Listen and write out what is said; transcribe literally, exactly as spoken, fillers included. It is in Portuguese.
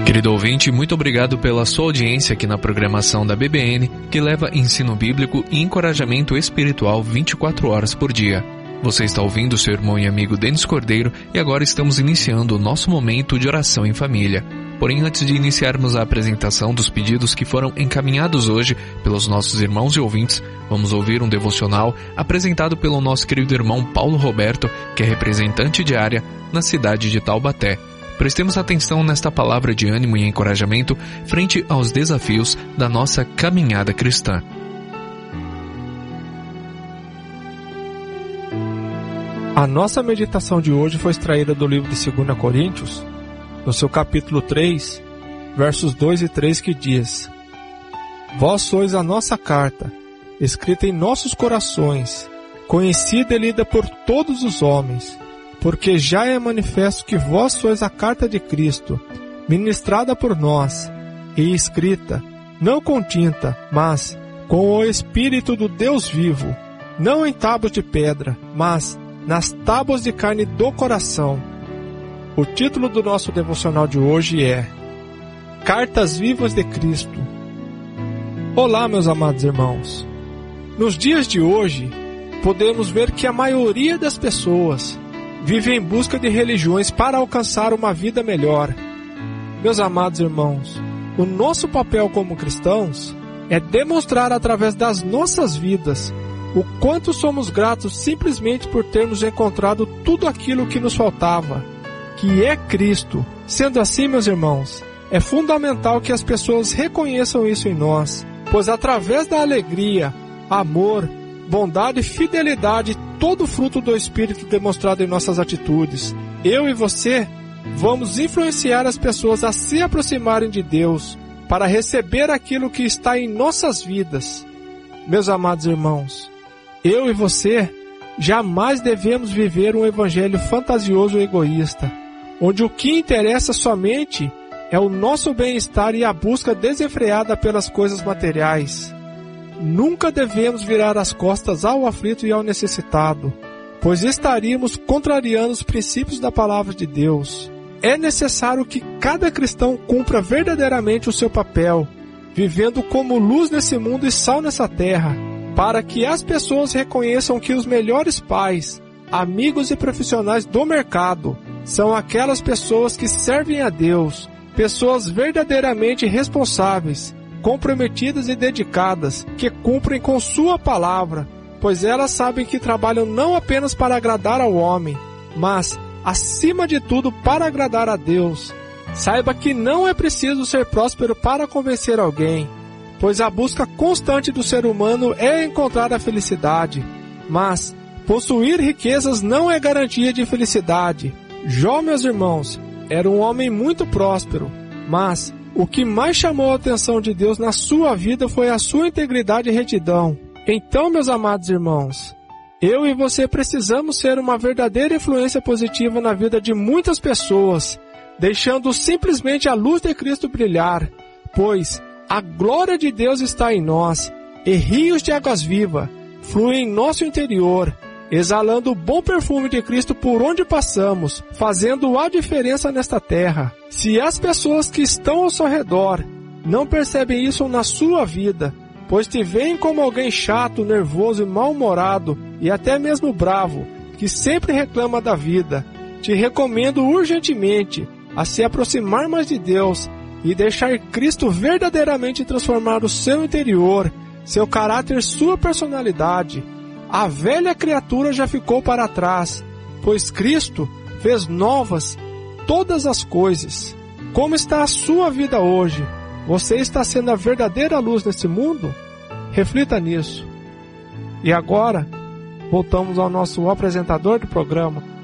Querido ouvinte, muito obrigado pela sua audiência aqui na programação da B B N, que leva ensino bíblico e encorajamento espiritual vinte e quatro horas por dia. Você está ouvindo seu irmão e amigo Denis Cordeiro e agora estamos iniciando o nosso momento de oração em família. Porém, antes de iniciarmos a apresentação dos pedidos que foram encaminhados hoje pelos nossos irmãos e ouvintes, vamos ouvir um devocional apresentado pelo nosso querido irmão Paulo Roberto, que é representante de área na cidade de Taubaté. Prestemos atenção nesta palavra de ânimo e encorajamento frente aos desafios da nossa caminhada cristã. A nossa meditação de hoje foi extraída do livro de Segunda Coríntios, no seu capítulo três, versos dois e três, que diz: Vós sois a nossa carta, escrita em nossos corações, conhecida e lida por todos os homens, porque já é manifesto que vós sois a carta de Cristo, ministrada por nós, e escrita, não com tinta, mas com o Espírito do Deus vivo, não em tábuas de pedra, mas nas tábuas de carne do coração. O título do nosso devocional de hoje é Cartas Vivas de Cristo. Olá, meus amados irmãos. Nos dias de hoje, podemos ver que a maioria das pessoas vive em busca de religiões para alcançar uma vida melhor. Meus amados irmãos, o nosso papel como cristãos é demonstrar através das nossas vidas o quanto somos gratos simplesmente por termos encontrado tudo aquilo que nos faltava, que é Cristo. Sendo assim, meus irmãos, é fundamental que as pessoas reconheçam isso em nós, pois através da alegria, amor, bondade e fidelidade, todo o fruto do Espírito demonstrado em nossas atitudes, eu e você vamos influenciar as pessoas a se aproximarem de Deus para receber aquilo que está em nossas vidas. Meus amados irmãos, eu e você jamais devemos viver um evangelho fantasioso e egoísta, onde o que interessa somente é o nosso bem-estar e a busca desenfreada pelas coisas materiais. Nunca devemos virar as costas ao aflito e ao necessitado, pois estaríamos contrariando os princípios da palavra de Deus. É necessário que cada cristão cumpra verdadeiramente o seu papel, vivendo como luz nesse mundo e sal nessa terra, para que as pessoas reconheçam que os melhores pais, amigos e profissionais do mercado são aquelas pessoas que servem a Deus, pessoas verdadeiramente responsáveis, comprometidas e dedicadas, que cumprem com sua palavra, pois elas sabem que trabalham não apenas para agradar ao homem, mas, acima de tudo, para agradar a Deus. Saiba que não é preciso ser próspero para convencer alguém, pois a busca constante do ser humano é encontrar a felicidade, mas possuir riquezas não é garantia de felicidade. Jó, meus irmãos, era um homem muito próspero, mas o que mais chamou a atenção de Deus na sua vida foi a sua integridade e retidão. Então, meus amados irmãos, eu e você precisamos ser uma verdadeira influência positiva na vida de muitas pessoas, deixando simplesmente a luz de Cristo brilhar, pois a glória de Deus está em nós, e rios de águas vivas fluem em nosso interior, exalando o bom perfume de Cristo por onde passamos, fazendo a diferença nesta terra. Se as pessoas que estão ao seu redor não percebem isso na sua vida, pois te veem como alguém chato, nervoso e mal-humorado, e até mesmo bravo, que sempre reclama da vida, te recomendo urgentemente a se aproximar mais de Deus e deixar Cristo verdadeiramente transformar o seu interior, seu caráter, sua personalidade. A velha criatura já ficou para trás, pois Cristo fez novas todas as coisas. Como está a sua vida hoje? Você está sendo a verdadeira luz nesse mundo? Reflita nisso. E agora, voltamos ao nosso apresentador do programa,